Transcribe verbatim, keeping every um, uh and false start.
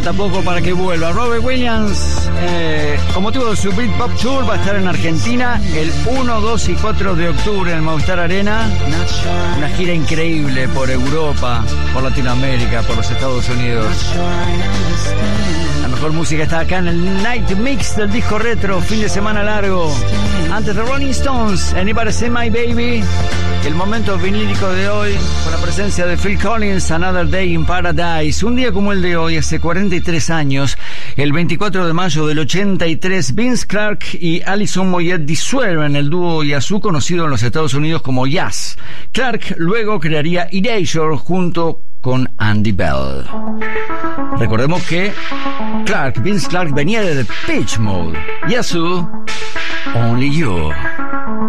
Falta poco para que vuelva. Robbie Williams, eh, con motivo de su Beat Pop Tour, va a estar en Argentina el uno, dos y cuatro de octubre en el Movistar Arena. Una gira increíble por Europa, por Latinoamérica, por los Estados Unidos. La mejor música está acá en el Night Mix del disco retro, fin de semana largo. Antes de Rolling Stones, Anybody See My Baby. El momento vinílico de hoy, con la presencia de Phil Collins, Another Day in Paradise. Un día como el de hoy, hace cuarenta y tres años, el veinticuatro de mayo del ochenta y tres, Vince Clarke y Alison Moyet disuelven el dúo Yazoo, conocido en los Estados Unidos como Yazz. Clarke luego crearía Erasure junto con Andy Bell. Recordemos que Clarke, Vince Clarke, venía de Depeche Mode. Yazoo, Only You.